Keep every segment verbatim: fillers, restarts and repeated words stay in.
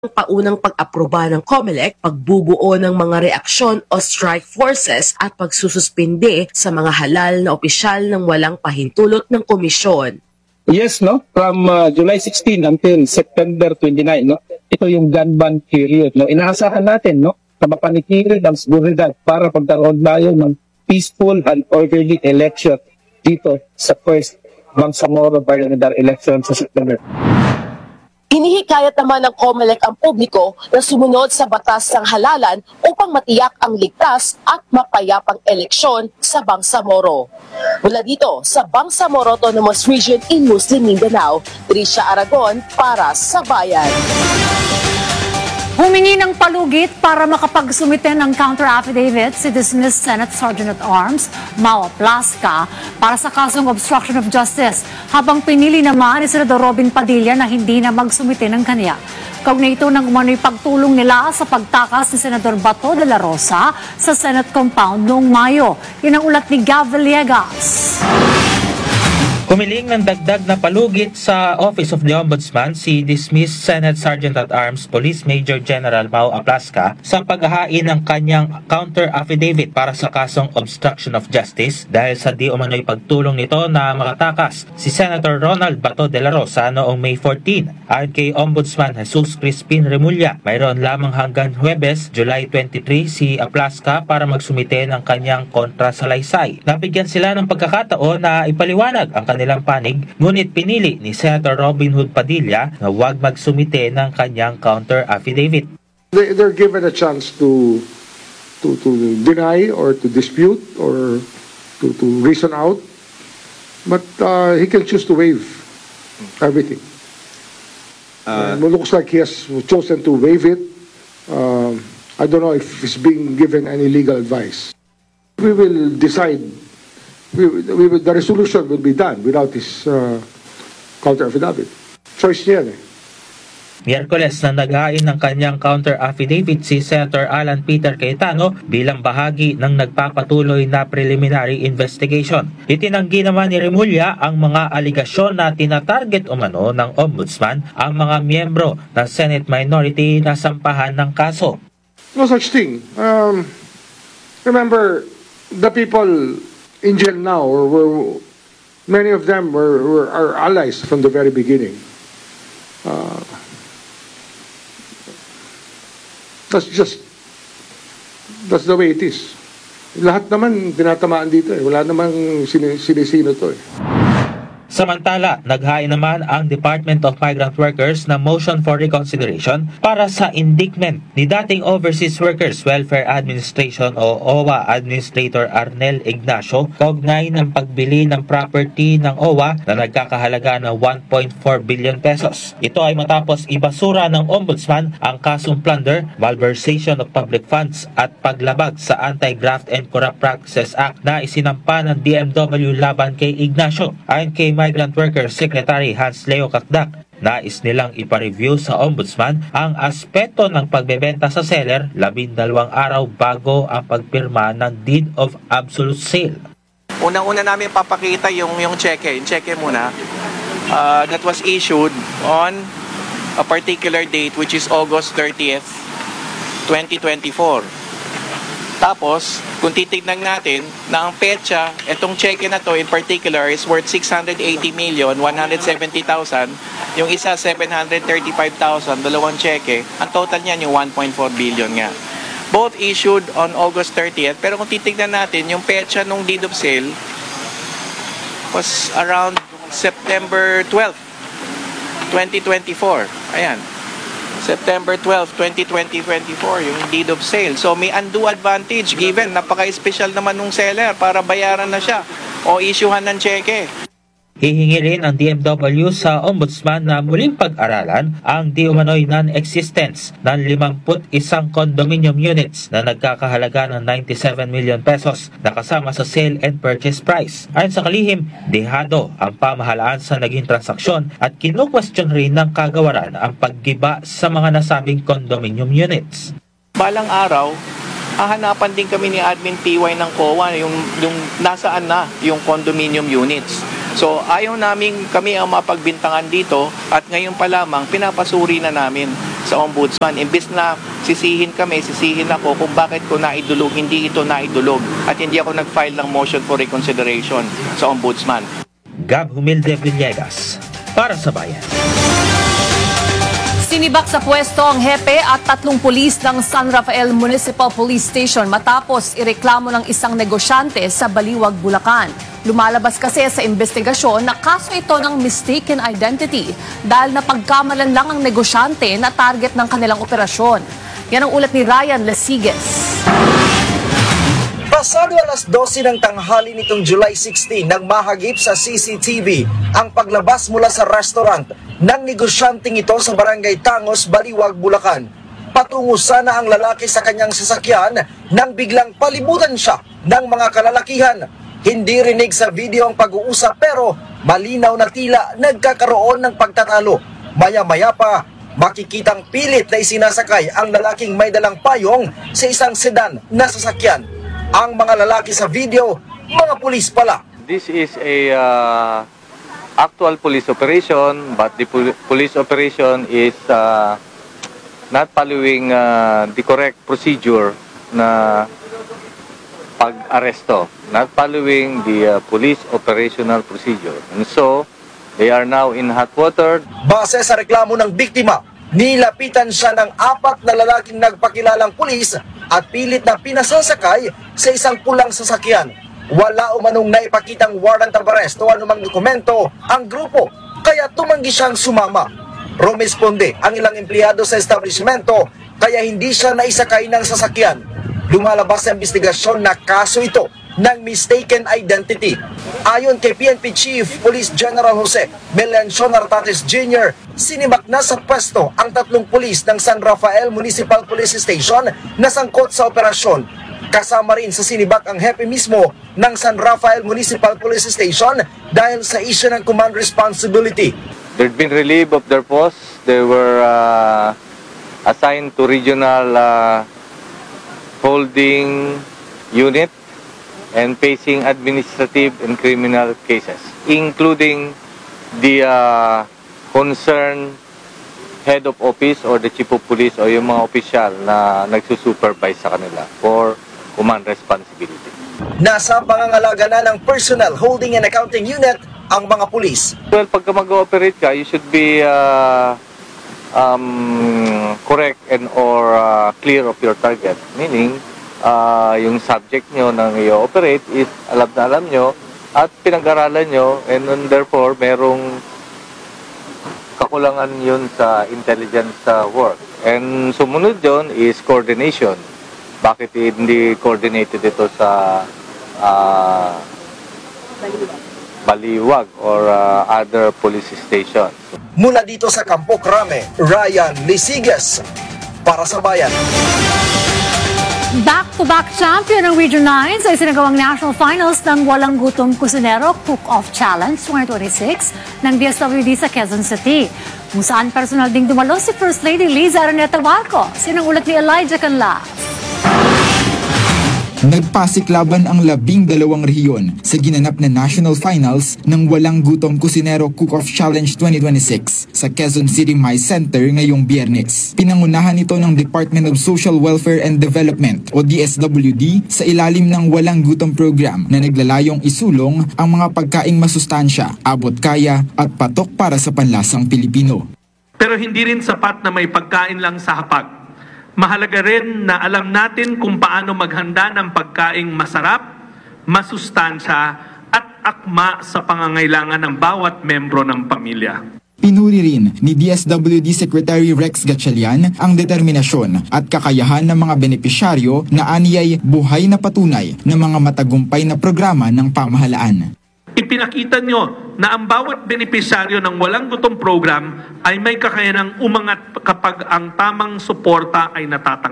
paunang pag-aproba ng COMELEC, pagbubuo ng mga reaksyon o strike forces at pagsususpinde sa mga halal na opisyal ng walang pahintulot ng komisyon. Yes, no? From uh, July sixteen until September twenty-nine, no? Ito yung gun ban period, no? Inaasahan natin, no? Na mapanikili ng seguridad para pagkaroon tayo ng peaceful and orderly election dito sa first Bangsamoro parliamentary election sa September. Hinihikayat naman ng COMELEC ang publiko na sumunod sa batas ng halalan upang matiyak ang ligtas at mapayapang eleksyon sa Bangsamoro. Mula dito sa Bangsamoro Autonomous Region in Muslim Mindanao, Trisha Aragon para sa Bayan. Humingi ng palugit para makapagsumite ng counter-affidavit si dismissed Senate Sergeant-at-Arms Mau Aplasca para sa kasong obstruction of justice, habang pinili naman ni Senador Robin Padilla na hindi na magsumite ng kanya. Kaugnay ito ng umano'y pagtulong nila sa pagtakas ni Senador Bato de la Rosa sa Senate compound noong Mayo. Yan ang ulat ni Gav Villegas. Humiling ng dagdag na palugit sa Office of the Ombudsman si dismissed Senate Sergeant-at-Arms Police Major General Mau Aplasca sa paghahain ng kanyang counter-affidavit para sa kasong obstruction of justice dahil sa di umano'y pagtulong nito na makatakas si Senator Ronald Bato de la Rosa noong May fourteen. Ayon kay Ombudsman Jesus Crispin Remulla, mayroon lamang hanggang Huwebes, July twenty-three si Aplasca para magsumite ng kanyang kontrasalaysay. Nabigyan sila ng pagkakataon na ipaliwanag ang kanilang panig, ngunit pinili ni Senator Robin Hood Padilla na huwag magsumite ng kanyang counter-affidavit. They, they're given a chance to, to, to deny or to dispute or to, to reason out, but uh, he can choose to waive everything. Uh, it looks like he has chosen to waive it. Uh, I don't know if he's being given any legal advice. We will decide. We, we, the resolution will be done without his uh, counter-affidavit. Choice niya eh. Miyerkules na naghain ng kanyang counter-affidavit si Senator Alan Peter Cayetano bilang bahagi ng nagpapatuloy na preliminary investigation. Itinanggi naman ni Remulla ang mga aligasyon na tinatarget umano ng Ombudsman ang mga miyembro ng Senate minority na sampahan ng kaso. No such thing. Um, remember, the people in jail now, or were, many of them were, were our allies from the very beginning. Uh, that's just, that's the way it is. Lahat naman dinatamaan dito eh. Wala namang sinisino to eh. Samantala, naghain naman ang Department of Migrant Workers na motion for reconsideration para sa indictment ni dating Overseas Workers Welfare Administration o O W A Administrator Arnel Ignacio kaugnay ng pagbili ng property ng O W A na nagkakahalaga ng one point four billion pesos. Ito ay matapos ibasura ng Ombudsman ang kasong plunder, malversation of public funds at paglabag sa Anti-Graft and Corrupt Practices Act na isinampa ng D M W laban kay Ignacio. Ayon kay Migrant Workers Secretary Hans Leo Kakdak, nais nilang ipa-review sa Ombudsman ang aspeto ng pagbebenta sa seller labindalawang araw bago ang pagpirma ng Deed of Absolute Sale. Unang-una namin papakita yung, yung cheque, yung cheque muna, uh, that was issued on a particular date which is August thirtieth, twenty twenty-four. Tapos, kung titignan natin na ang petsa, itong cheque na to in particular is worth six hundred eighty million one hundred seventy thousand. Yung isa, seven hundred thirty-five thousand, dalawang cheque. Ang total niyan yung one point four billion nga. Both issued on August thirtieth. Pero kung titignan natin, yung petsa nung deed of sale was around September twelfth, twenty twenty-four. Ayan. September twelfth, twenty twenty-four, yung deed of sale. So may undue advantage given napaka-special naman nung seller para bayaran na siya o issuehan ng cheque. Hihingi rin ang D M W sa Ombudsman na muling pag-aralan ang di umano'y non-existence ng limampu't isang condominium units na nagkakahalaga ng ninety-seven million pesos na kasama sa sale and purchase price. Ayon sa kalihim, dehado ang pamahalaan sa naging transaksyon at kinu-question rin ng kagawaran ang paggiba sa mga nasabing condominium units. Balang araw, hahanapan din kami ni Admin P Y ng C O A yung, yung nasaan na yung condominium units. So ayaw namin kami ang mapagbintangan dito at ngayon pa lamang pinapasuri na namin sa Ombudsman. Imbes na sisihin kami, sisihin ako kung bakit ko naidulog, hindi ito naidulog at hindi ako nag-file ng motion for reconsideration sa Ombudsman. Gab Humilde Villegas, para sa Bayan. Sinibak sa pwesto ang hepe at tatlong pulis ng San Rafael Municipal Police Station matapos ireklamo ng isang negosyante sa Baliwag, Bulacan. Lumalabas kasi sa investigasyon na kaso ito ng mistaken identity dahil napagkamalan lang ang negosyante na target ng kanilang operasyon. Yan ang ulat ni Ryan Lesiges. Pasado alas dose ng tanghali nitong July sixteen nang mahagip sa C C T V ang paglabas mula sa restaurant ng negosyanteng ito sa Barangay Tangos, Baliwag, Bulacan. Patungo sana ang lalaki sa kanyang sasakyan nang biglang palibutan siya ng mga kalalakihan. Hindi rinig sa video ang pag-uusap pero malinaw na tila nagkakaroon ng pagtatalo. Maya-maya pa, makikitang pilit na isinasakay ang lalaking may dalang payong sa isang sedan na sasakyan. Ang mga lalaki sa video, mga pulis pala. This is a uh, actual police operation, but the pol police operation is uh, not following uh, the correct procedure na pag-aresto, not following the uh, police operational procedure. And so, they are now in hot water. Base sa reklamo ng biktima, nilapitan siya ng apat na lalaking nagpakilalang pulis at pilit na pinasasakay sa isang pulang sasakyan. Wala umanong naipakitang warrant of arrest o anumang dokumento ang grupo, kaya tumanggi siyang sumama. Rumesponde ang ilang empleyado sa establishmento, kaya hindi siya naisakay ng sasakyan. Lumalabas sa investigasyon na kaso ito ng mistaken identity. Ayon kay P N P Chief Police General Jose Melencio Nartates Junior, sinibak na sa pwesto ang tatlong pulis ng San Rafael Municipal Police Station na sangkot sa operasyon. Kasama rin sa sinibak ang hepe mismo ng San Rafael Municipal Police Station dahil sa issue ng command responsibility. They've been relieved of their posts. They were uh, assigned to regional uh, holding unit and facing administrative and criminal cases, including the uh, concerned head of office or the chief of police o yung mga opisyal na nagsusupervise sa kanila for command responsibility. Nasa pangangalaga na ng Personnel Holding and Accounting Unit ang mga pulis. Well, pagka mag-ooperate ka, you should be uh, um, correct and or uh, clear of your target. Meaning, uh, yung subject nyo nang i-operate is alam na alam nyo at pinag-aralan nyo, and therefore, merong kakulangan yun sa intelligence uh, work. And sumunod yun is coordination. Bakit hindi coordinated ito sa uh, Baliwag or uh, other police stations? Mula dito sa Campo Crame, Ryan Lesiges, para sa Bayan. Back-to-back champion ng Region nine sa isinagawang national finals ng Walang Gutom Kusinero Cook-Off Challenge twenty twenty-six ng D S W D sa Quezon City, kung saan personal ding dumalo si First Lady Liza Araneta Walco. Sinang ulat ni Elijah Canlas. Nagpasiklaban ang labing dalawang rehiyon sa ginanap na national finals ng Walang Gutom Kusinero Cook-Off Challenge twenty twenty-six sa Quezon City Maize Center ngayong Biyernes. Pinangunahan ito ng Department of Social Welfare and Development o D S W D sa ilalim ng Walang Gutom Program na naglalayong isulong ang mga pagkaing masustansya, abot kaya at patok para sa panlasang Pilipino. Pero hindi rin sapat na may pagkain lang sa hapag. Mahalaga rin na alam natin kung paano maghanda ng pagkaing masarap, masustansya at akma sa pangangailangan ng bawat membro ng pamilya. Pinuri rin ni D S W D Secretary Rex Gatchalian ang determinasyon at kakayahan ng mga benepisyaryo na aniyay buhay na patunay ng mga matagumpay na programa ng pamahalaan. Ipinakita nyo na ang bawat benepisyaryo ng Walang Gutom Program ay may kakayanang umangat kapag ang tamang suporta ay natatanggap.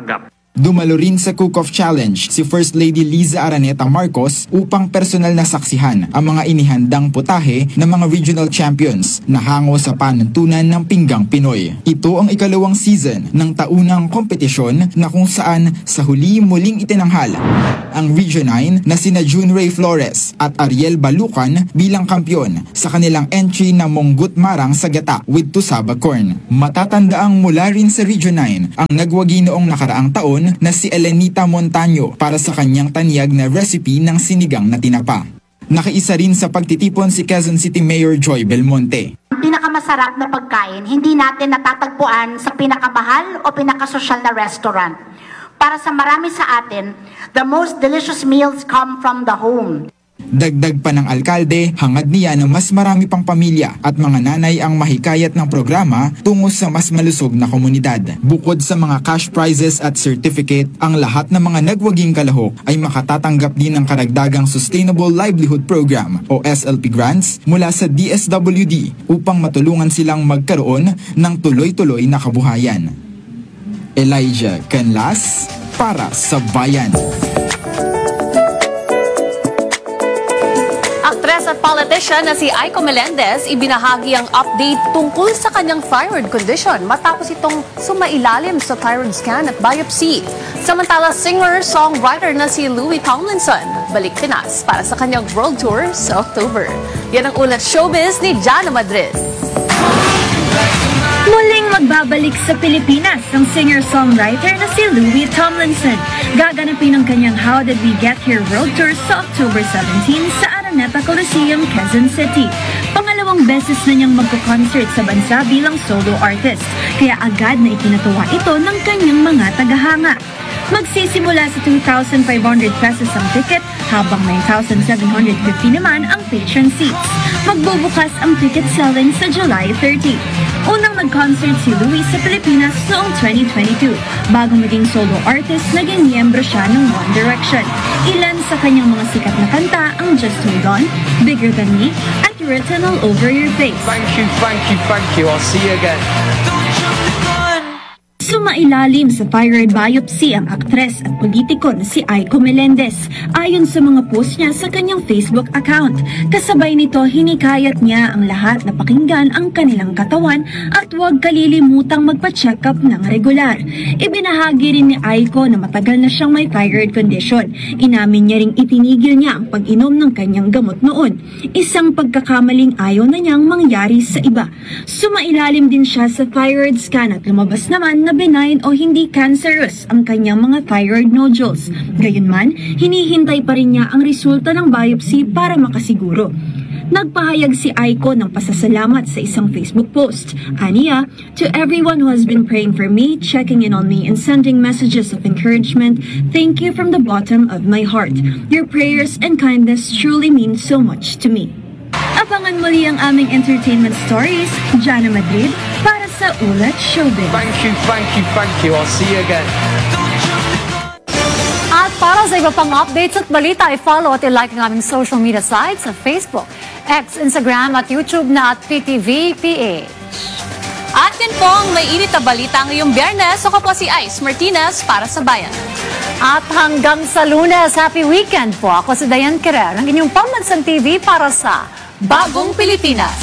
Dumalo rin sa Cook-Off Challenge si First Lady Liza Araneta Marcos upang personal na saksihan ang mga inihandang putahe ng mga regional champions na hango sa panuntunan ng Pinggang Pinoy. Ito ang ikalawang season ng taunang kompetisyon na kung saan sa huli muling itinanghal ang Region nine na sina June Ray Flores at Ariel Balucan bilang kampyon sa kanilang entry na Monggut Marang sa Gata with Tusaba Corn. Matatandaang mula rin sa Region nine ang nagwagi noong nakaraang taon na si Elenita Montaño para sa kanyang tanyag na recipe ng sinigang na tinapa. Nakiisa rin sa pagtitipon si Quezon City Mayor Joy Belmonte. Ang pinakamasarap na pagkain, hindi natin natatagpuan sa pinakamahal o pinakasosyal na restaurant. Para sa marami sa atin, the most delicious meals come from the home. Dagdag pa ng alkalde, hangad niya na mas marami pang pamilya at mga nanay ang mahikayat ng programa tungo sa mas malusog na komunidad. Bukod sa mga cash prizes at certificate, ang lahat ng mga nagwaging kalahok ay makatatanggap din ng karagdagang Sustainable Livelihood Program o S L P grants mula sa D S W D upang matulungan silang magkaroon ng tuloy-tuloy na kabuhayan. Elijah Canlas para sa Bayan. Actress at politician na si Aiko Melendez ibinahagi ang update tungkol sa kanyang thyroid condition matapos itong sumailalim sa thyroid scan at biopsy. Samantala, singer-songwriter na si Louis Tomlinson balik Pinas para sa kanyang world tour sa October. Yan ang ulat showbiz ni Jana Madrid. Muling magbabalik sa Pilipinas ang singer-songwriter na si Louis Tomlinson. Gaganapin ang kanyang How Did We Get Here World Tour sa October seventeenth sa Araneta Coliseum, Quezon City. Pangalawang beses na niyang magko-concert sa bansa bilang solo artist, kaya agad na ikinatuwa ito ng kanyang mga tagahanga. Magsisimula sa two thousand five hundred pesos ang ticket habang nine thousand seven hundred fifty naman ang patron seats. Magbubukas ang ticket selling sa July thirtieth. Unang nag-concert si Louis sa Pilipinas noong twenty twenty-two. Bago maging solo artist, naging miyembro siya ng One Direction. Ilan sa kanyang mga sikat na kanta ang Just Hold On, Bigger Than Me, at Written All Over Your Face. Thank you, thank you, thank you. I'll see you again. Sumailalim sa thyroid biopsy ang aktres at politiko na si Aiko Melendez ayon sa mga post niya sa kanyang Facebook account. Kasabay nito, hinikayat niya ang lahat na pakinggan ang kanilang katawan at huwag kalilimutang magpa-check up ng regular. Ibinahagi rin ni Aiko na matagal na siyang may thyroid condition. Inamin niya ring itinigil niya ang pag-inom ng kanyang gamot noon. Isang pagkakamaling ayaw na niyang mangyari sa iba. Sumailalim din siya sa thyroid scan at lumabas naman na benign o hindi cancerous ang kanyang mga thyroid nodules. Gayunman, hinihintay pa rin niya ang resulta ng biopsy para makasiguro. Nagpahayag si Aiko ng pasasalamat sa isang Facebook post. Aniya, to everyone who has been praying for me, checking in on me, and sending messages of encouragement, thank you from the bottom of my heart. Your prayers and kindness truly mean so much to me. Abangan muli ang aming entertainment stories, Jana Madrid, para sa Ulat Showbiz. Thank you, thank you, thank you. I'll see you again. At para sa iba pang updates at balita, i-follow at i-like ang aming social media sites sa Facebook, X, Instagram at YouTube na at P T V P H. At yan po ang may init na balita ngayong Biyernes. Ako po si Ice Martinez para sa Bayan. At hanggang sa Lunes, happy weekend po. Ako si Diane Querer, ang inyong Pambansang T V para sa Bagong Pilipinas.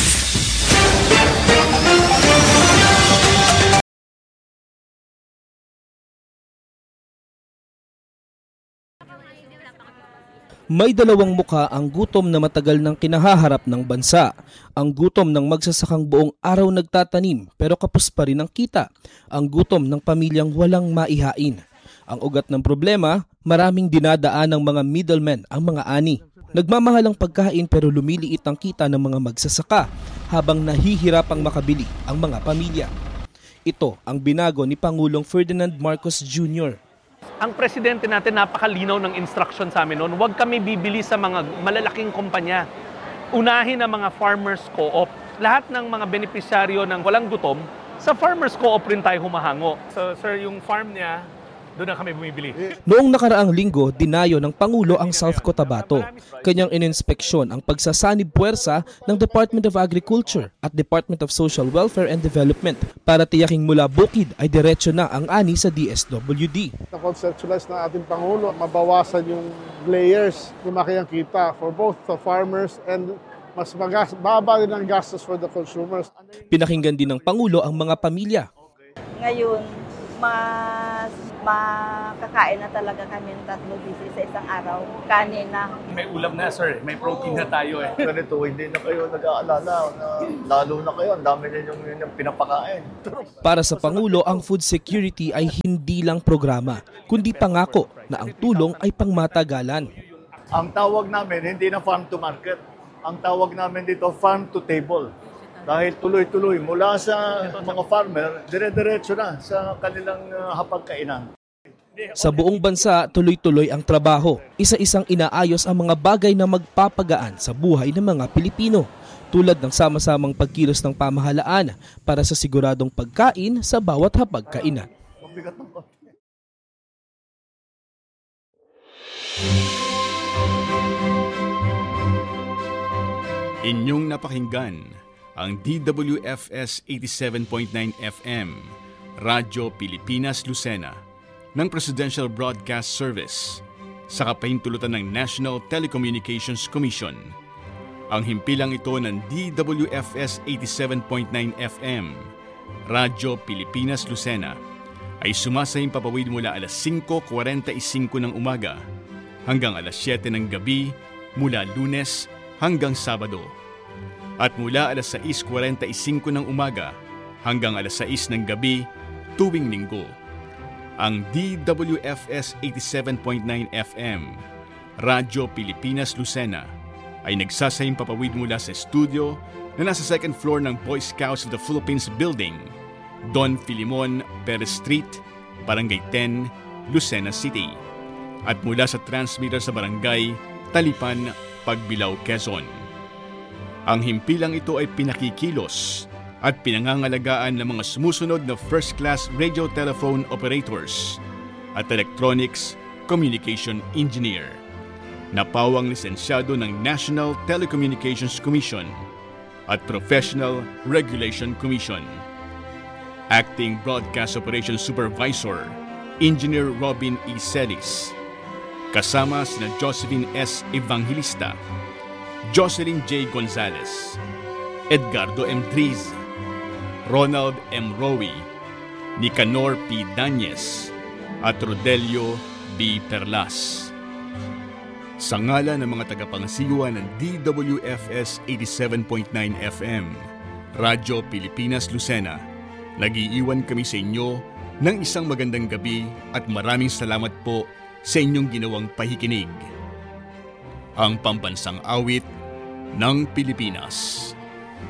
May dalawang muka ang gutom na matagal nang kinahaharap ng bansa. Ang gutom ng magsasakang buong araw nagtatanim pero kapos pa rin ang kita. Ang gutom ng pamilyang walang maihain. Ang ugat ng problema, maraming dinadaan ng mga middlemen ang mga ani. Nagmamahal ang pagkain pero lumiliit ang kita ng mga magsasaka habang nahihirapang makabili ang mga pamilya. Ito ang binago ni Pangulong Ferdinand Marcos Junior Ang presidente natin napakalinaw ng instruction sa amin noon, huwag kami bibili sa mga malalaking kumpanya. Unahin ang mga farmers co-op. Lahat ng mga benepisyaryo ng walang gutom, sa farmers co-op rin tayo humahango. So sir, yung farm niya, doon na kami bumibili. Noong nakaraang linggo, dinayo ng Pangulo ang South Cotabato. Kanyang ininspeksyon ang pagsasanib puwersa ng Department of Agriculture at Department of Social Welfare and Development para tiyaking mula bukid ay diretso na ang ani sa D S W D. Na-conceptualize ng ating Pangulo, mabawasan yung layers, lumaki ang kita for both the farmers and mas magas, baba din ang gastos for the consumers. Pinakinggan din ng Pangulo ang mga pamilya. Ngayon, mas makakain na talaga kami ng tatlo busy sa isang araw. Kanin na. May ulam na, sir. May protein na tayo eh. Ganito, hindi na kayo nag-aalala na lalo na kayo. Ang dami na yung, yung pinapakain. Para sa Pangulo, ang food security ay hindi lang programa, kundi pangako na ang tulong ay pangmatagalan. Ang tawag namin, hindi na farm to market. Ang tawag namin dito, farm to table. Dahil tuloy-tuloy mula sa mga farmer, dire-diretso na sa kanilang uh, hapagkainan. Sa buong bansa, tuloy-tuloy ang trabaho. Isa-isang inaayos ang mga bagay na magpapagaan sa buhay ng mga Pilipino, tulad ng sama-samang pagkilos ng pamahalaan para sa siguradong pagkain sa bawat hapagkainan. Inyong napakinggan ang D W F S eighty-seven point nine F M, Radyo Pilipinas Lucena, ng Presidential Broadcast Service sa kapahintulutan ng National Telecommunications Commission. Ang himpilang ito ng D W F S eighty-seven point nine F M, Radyo Pilipinas Lucena, ay sumasayang papawid mula alas singko kwarenta y singko ng umaga hanggang alas siyete ng gabi mula Lunes hanggang Sabado, at mula alas sais kwarenta y singko ng umaga hanggang alas sais ng gabi tuwing linggo. Ang D W F S eighty-seven point nine F M, Radyo Pilipinas Lucena, ay nagsasayang papawid mula sa studio na nasa second floor ng Boy Scouts of the Philippines Building, Don Filimon Perez Street, Barangay ten, Lucena City, at mula sa transmitter sa Barangay Talipan, Pagbilao, Quezon. Ang himpilang ito ay pinakikilos at pinangangalagaan ng mga sumusunod na first-class radio telephone operators at electronics communication engineer, na pawang lisensyado ng National Telecommunications Commission at Professional Regulation Commission. Acting Broadcast Operations Supervisor, Engineer Robin E. Celis, kasama sina Josephine S. Evangelista, Jocelyn J. Gonzalez, Edgardo M. Driz, Ronald M. Rowi, Nicanor P. Dañez, at Rodelio B. Perlas. Sa ngalan ng mga tagapangasiwa ng D W F S eighty-seven point nine F M, Radyo Pilipinas Lucena, nag-iiwan kami sa inyo ng isang magandang gabi at maraming salamat po sa inyong ginawang pahikinig. Ang pambansang awit ng Pilipinas.